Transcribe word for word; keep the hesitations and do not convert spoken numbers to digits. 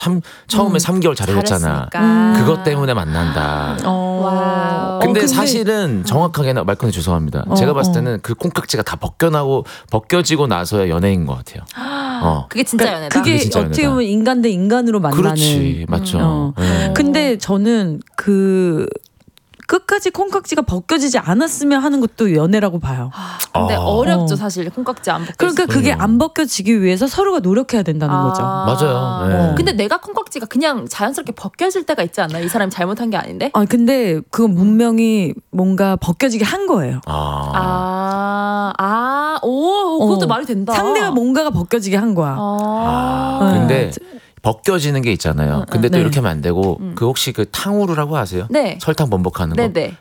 삼, 처음에 음. 삼 개월 잘해줬잖아. 음. 그것 때문에 만난다. 어. 와우. 근데, 어, 근데 사실은 정확하게는 말컨대 죄송합니다. 어, 제가 봤을 어. 때는 그 콩깍지가 다 벗겨나고 벗겨지고 나서야 연애인 것 같아요. 어. 그게 진짜 그러니까 연애다. 그게 진짜 어떻게 연애다. 보면 인간 대 인간으로 만나는. 그렇지, 맞죠. 어. 네. 근데 저는 그 끝까지 콩깍지가 벗겨지지 않았으면 하는 것도 연애라고 봐요. 근데 아. 어렵죠 어. 사실 콩깍지 안 벗겨. 그러니까 그게 안 벗겨지기 위해서 서로가 노력해야 된다는 아. 거죠. 맞아요. 네. 근데 내가 콩깍지가 그냥 자연스럽게 벗겨질 때가 있지 않나? 이 사람이 잘못한 게 아닌데? 아 근데 그건 분명히 뭔가 벗겨지게 한 거예요. 아. 아, 아, 오, 그것도 어. 말이 된다. 상대가 뭔가가 벗겨지게 한 거야. 아, 아, 근데 네. 벗겨지는 게 있잖아요. 근데 또 네. 이렇게 하면 안 되고 음. 그 혹시 그 탕후루라고 아세요? 네. 설탕 번복하는 거. 네네.